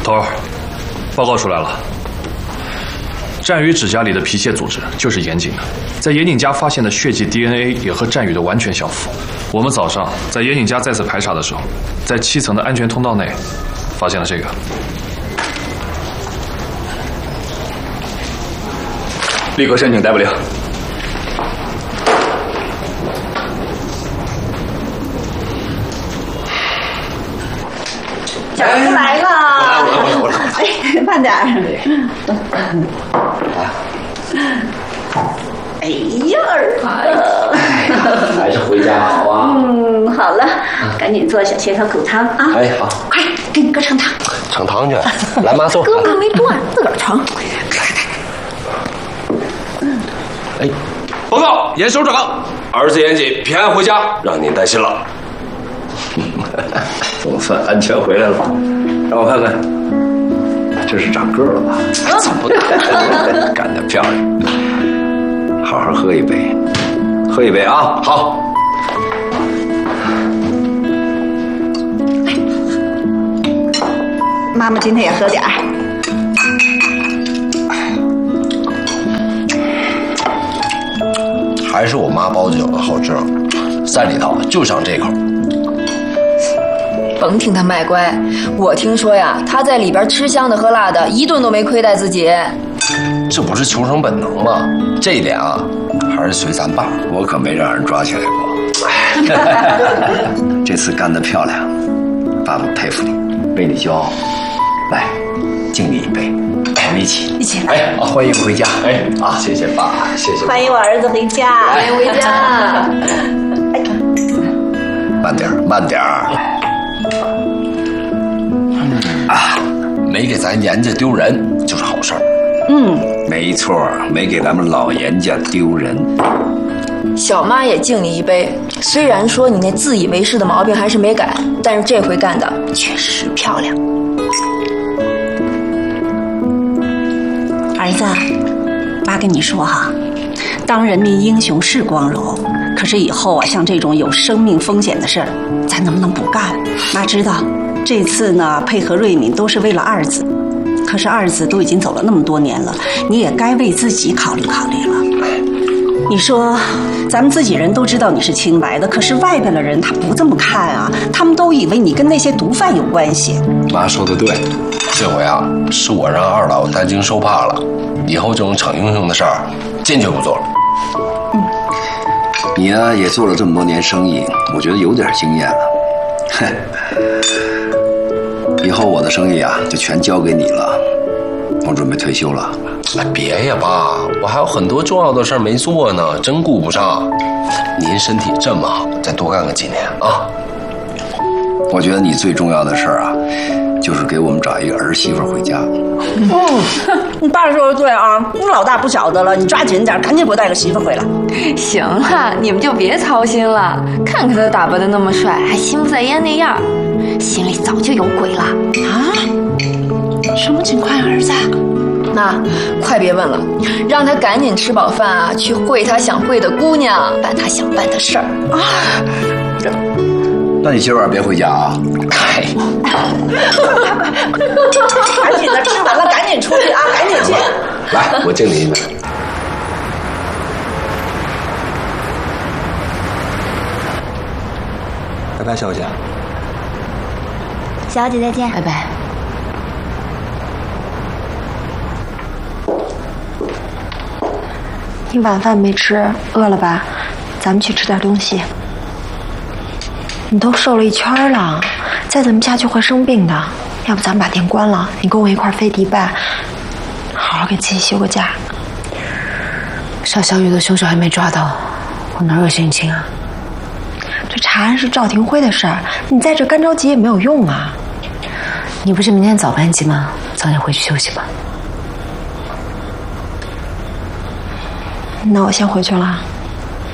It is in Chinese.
头儿，报告出来了。战宇指甲里的皮屑组织就是严谨的，在严谨家发现的血迹 DNA 也和战宇的完全相符。我们早上在严谨家再次排查的时候，在7层的安全通道内发现了这个。 立刻申请逮捕令。 小子来了！ 我来。 哎，慢点儿。哎呀儿， 还是回家好啊。 好了，赶紧做小血小口汤啊！ 哎，好， 快给你哥盛汤。 盛汤去，来妈送。 哥们没断，自个儿盛。 哎，报告严首长，儿子严谨平安回家，让您担心了。总算安全回来了，让我看看，这是长个了吧？怎么干得漂亮！好好喝一杯，喝一杯啊！好。 妈妈今天也喝点儿。 还是我妈包的饺子好吃，3里头就上这口。 甭听他卖乖，我听说呀，他在里边吃香的喝辣的，一顿都没亏待自己。 这不是求生本能吗？这一点啊，还是随咱爸，我可没让人抓起来过。 这次干得漂亮，爸爸佩服你，为你骄傲。来，敬你一杯，我们一起来。哎，欢迎回家。哎，啊，谢谢爸，谢谢。 欢迎我儿子回家， 欢迎回家。 慢点儿，慢点儿。啊，没给咱严家丢人就是好事儿。 没错，没给咱们老严家丢人。 小妈也敬你一杯。虽然说你那自以为是的毛病还是没改，但是这回干的确实漂亮。 儿子，妈跟你说哈，当人民英雄是光荣，可是以后啊，像这种有生命风险的事儿，咱能不能不干？妈知道，这次呢配合瑞敏都是为了二子，可是二子都已经走了那么多年了，你也该为自己考虑考虑了。你说，咱们自己人都知道你是清白的，可是外边的人他不这么看啊，他们都以为你跟那些毒贩有关系。 妈说的对，这回啊是我让二老担惊受怕了，以后这种逞英雄的事儿坚决不做了。 你呢也做了这么多年生意，我觉得有点经验了。以后我的生意啊就全交给你了，我准备退休了。 哎，别呀，爸，我还有很多重要的事儿没做呢，真顾不上。您身体这么好，再多干个几年啊。 我觉得你最重要的事儿啊，就是给我们找一个儿媳妇回家。 你爸说的对啊，你老大不小的了，你抓紧点，赶紧给我带个媳妇回来。 行了，你们就别操心了。看看他打扮的那么帅，还心不在焉那样，心里早就有鬼了啊？什么情况呀，儿子？ 妈，快别问了，让他赶紧吃饱饭啊，去会他想会的姑娘，办他想办的事儿啊。 那你今晚别回家啊！ 哎， 赶紧的，吃完了赶紧出去啊，赶紧去。 来，我敬你一杯。 拜拜，小姐。 小姐再见， 拜拜。 你晚饭没吃，饿了吧？咱们去吃点东西。你都瘦了一圈了，在咱们家就会生病的。要不咱们把店关了，你跟我一块飞迪拜，好好给自己休个假。 杀小雨的凶手还没抓到，我哪有心情啊？ 这查案是赵廷辉的事儿，你在这干着急也没有用啊。 你不是明天早班机吗？早点回去休息吧。 那我先回去了。